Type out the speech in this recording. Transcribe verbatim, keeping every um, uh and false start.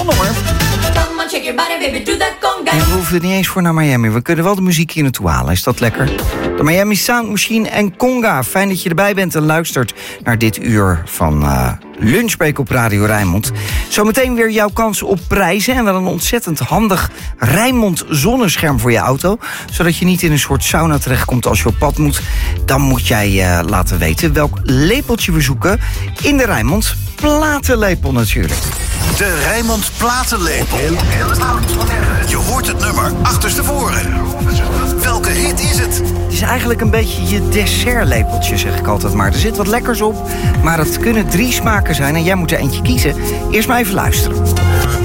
ontspannen hoor. En we hoeven er niet eens voor naar Miami. We kunnen wel de muziek hier naartoe halen. Is dat lekker? De Miami Sound Machine en Conga. Fijn dat je erbij bent en luistert naar dit uur van uh, Lunchbreak op Radio Rijnmond. Zometeen weer jouw kans op prijzen. En wel een ontzettend handig Rijnmond zonnescherm voor je auto. Zodat je niet in een soort sauna terechtkomt als je op pad moet. Dan moet jij uh, laten weten welk lepeltje we zoeken in de Rijnmond platenlepel natuurlijk. De Rijnmond platenlepel. Je hoort het nummer achterstevoren. Welke hit is het? Het is eigenlijk een beetje je dessertlepeltje, zeg ik altijd maar. Er zit wat lekkers op, maar het kunnen drie smaken zijn en jij moet er eentje kiezen. Eerst maar even luisteren.